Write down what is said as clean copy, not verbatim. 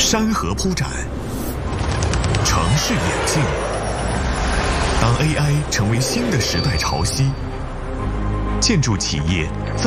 山河铺展，城市演进。当 AI 成为新的时代潮汐，建筑企业再